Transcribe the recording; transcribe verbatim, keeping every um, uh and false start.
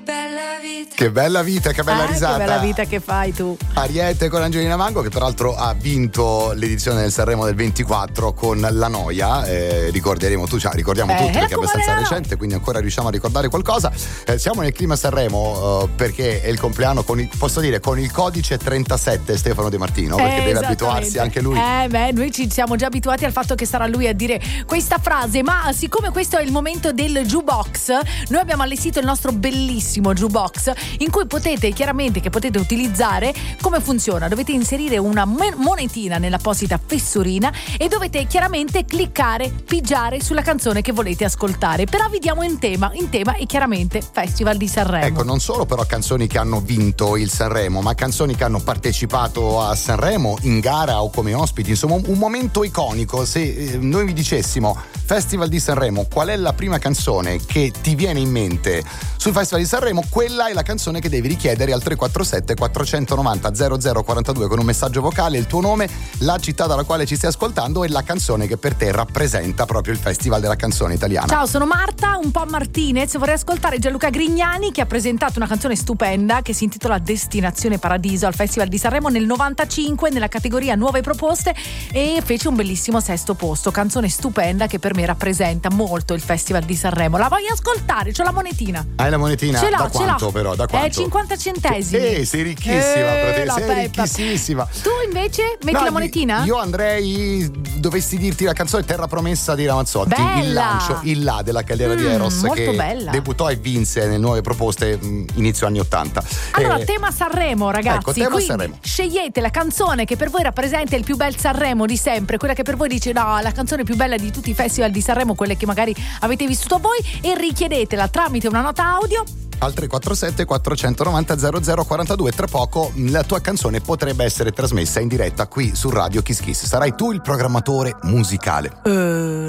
bella vita. Che bella vita, che bella eh, risata. Che bella vita che fai tu. Ariete con Angelina Mango, che peraltro ha vinto l'edizione del Sanremo del ventiquattro con La Noia. Eh, ricorderemo tu, cioè, ricordiamo Eh, tutti perché è come abbastanza no? recente, quindi ancora riusciamo a ricordare qualcosa. Eh, siamo nel clima Sanremo eh, perché è il compleanno con il, posso dire, con il codice trentasette Stefano De Martino, perché Eh, deve abituarsi anche lui. Eh beh, noi ci siamo già abituati al fatto che sarà lui a dire questa frase, ma siccome questo è il momento del jukebox, noi abbiamo allestito il nostro bellissimo jukebox in cui potete chiaramente, che potete utilizzare. Come funziona? Dovete inserire una monetina nell'apposita fessurina e dovete chiaramente cliccare, pigiare sulla canzone che volete ascoltare. Però vi diamo in tema, in tema e chiaramente Festival di Sanremo. Ecco, non solo però canzoni che hanno vinto il Sanremo, ma canzoni che hanno partecipato a Sanremo in gara o come ospiti, insomma un momento iconico. Se eh, noi vi dicessimo Festival di Sanremo, qual è la prima canzone che ti viene in mente sul Festival di Sanremo? Quella è la canzone che devi richiedere al tre quattro sette quattro nove zero zero zero quattro due con un messaggio vocale, il tuo nome, la città dalla quale ci stai ascoltando e la canzone che per te rappresenta proprio il Festival della canzone italiana. Ciao, sono Marta, un po' Martinez. Vorrei ascoltare Gianluca Grignani, che ha presentato una canzone stupenda che si intitola Destinazione Paradiso al Festival di Sanremo nel novantacinque nella categoria Nuove Proposte e fece un bellissimo sesto posto. Canzone stupenda che per me rappresenta molto il Festival di Sanremo. La voglio ascoltare, c'ho la monetina. Hai la monetina? Ce l'ho, da ce quanto l'ho. però? Da quanto? Eh, cinquanta centesimi. Eh, sei ricchissima, eh, frate, la sei peppa. ricchissimissima. Tu invece metti No, la monetina? Io andrei, dovessi dirti la canzone Terra Promessa di Ramazzotti, Bella. il lancio, il là della Caldera Mm, di Eros, molto che bella. debuttò e vinse nelle Nuove Proposte mh, inizio anni ottanta. Allora, Eh, tema Sanremo, ragazzi. Ecco, tema Quindi Sanremo. scegliete la canzone che per voi rappresenta il più bel Sanremo di sempre, quella che per voi dice no, la canzone più bella di tutti i festival di Sanremo, quelle che magari avete vissuto voi, e richiedetela tramite una nota audio al tre quattro sette quattro nove zero zero zero quattro due. Tra poco la tua canzone potrebbe essere trasmessa in diretta qui su Radio Kiss Kiss. Sarai tu il programmatore musicale. Uh,